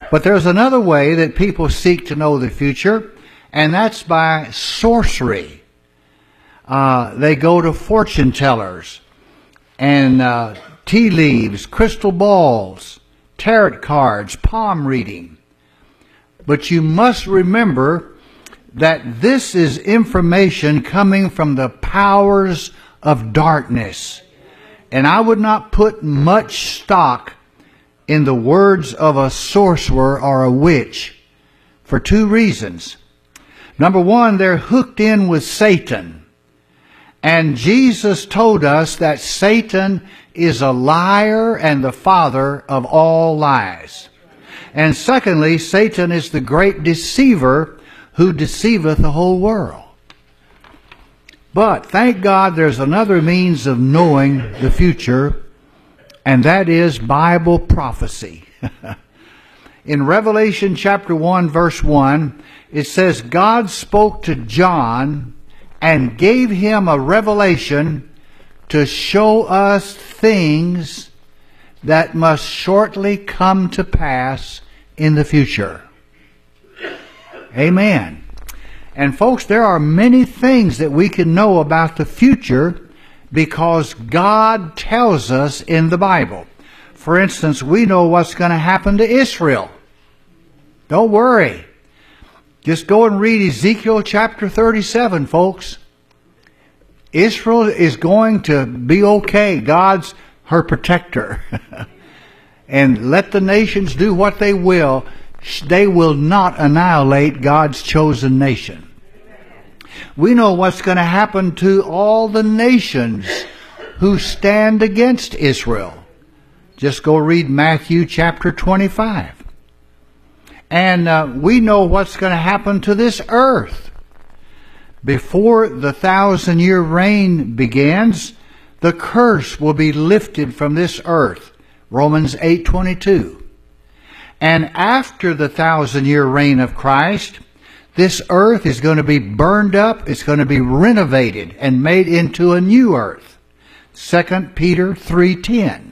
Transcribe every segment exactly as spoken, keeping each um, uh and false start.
But there's another way that people seek to know the future, and that's by sorcery. Uh, they go to fortune tellers and uh, tea leaves, crystal balls, tarot cards, palm reading. But you must remember that this is information coming from the powers of darkness. And I would not put much stock in the words of a sorcerer or a witch for two reasons. Number one, they're hooked in with Satan. And Jesus told us that Satan is a liar and the father of all lies. And secondly, Satan is the great deceiver who deceiveth the whole world. But thank God there's another means of knowing the future, and that is Bible prophecy. In Revelation chapter one, verse one, it says, God spoke to John and gave him a revelation to show us things that must shortly come to pass in the future. Amen. And folks, there are many things that we can know about the future because God tells us in the Bible. For instance, we know what's going to happen to Israel. Don't worry. Just go and read Ezekiel chapter thirty-seven, folks. Israel is going to be okay. God's her protector. And let the nations do what they will. They will not annihilate God's chosen nation. We know what's going to happen to all the nations who stand against Israel. Just go read Matthew chapter twenty-five. And uh, we know what's going to happen to this earth. Before the thousand year reign begins, the curse will be lifted from this earth. Romans eight twenty-two. And after the thousand year reign of Christ, this earth is going to be burned up. It's going to be renovated and made into a new earth. Second Peter three ten.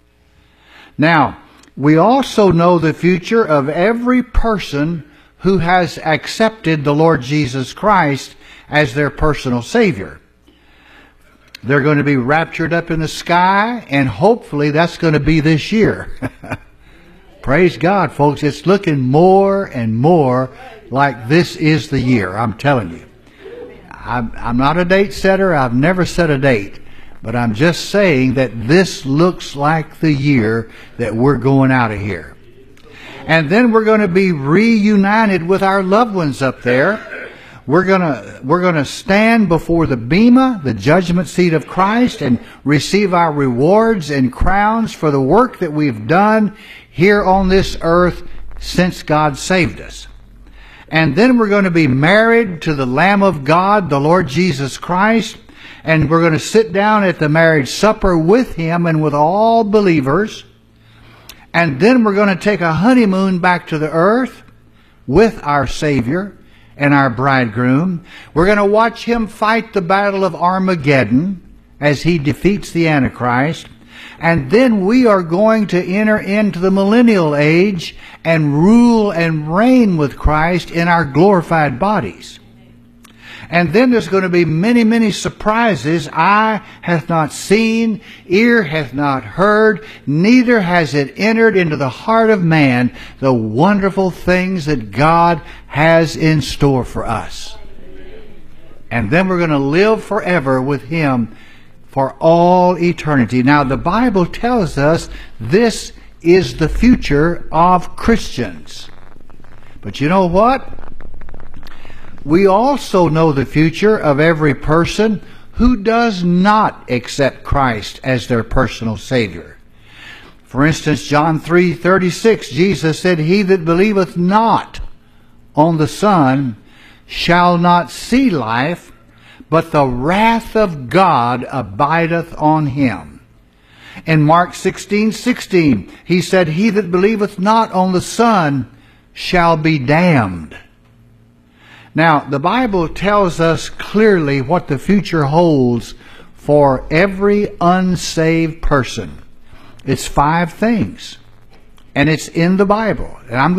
Now, we also know the future of every person who has accepted the Lord Jesus Christ as their personal Savior. They're going to be raptured up in the sky, and hopefully that's going to be this year. Praise God, folks. It's looking more and more like this is the year. I'm telling you. I'm, I'm not a date setter. I've never set a date. But I'm just saying that this looks like the year that we're going out of here. And then we're going to be reunited with our loved ones up there. We're going to, we're going to stand before the Bema, the judgment seat of Christ, and receive our rewards and crowns for the work that we've done here on this earth since God saved us. And then we're going to be married to the Lamb of God, the Lord Jesus Christ, and we're going to sit down at the marriage supper with Him and with all believers. And then we're going to take a honeymoon back to the earth with our Savior and our bridegroom. We're going to watch Him fight the battle of Armageddon as He defeats the Antichrist. And then we are going to enter into the millennial age and rule and reign with Christ in our glorified bodies. And then there's going to be many, many surprises. Eye hath not seen, ear hath not heard, neither has it entered into the heart of man the wonderful things that God has in store for us. And then we're going to live forever with Him for all eternity. Now, the Bible tells us this is the future of Christians. But you know what? We also know the future of every person who does not accept Christ as their personal Savior. For instance, John three thirty-six, Jesus said, He that believeth not on the Son shall not see life, but the wrath of God abideth on him. In Mark sixteen sixteen, He said, He that believeth not on the Son shall be damned. Now, the Bible tells us clearly what the future holds for every unsaved person. It's five things. And it's in the Bible. And I'm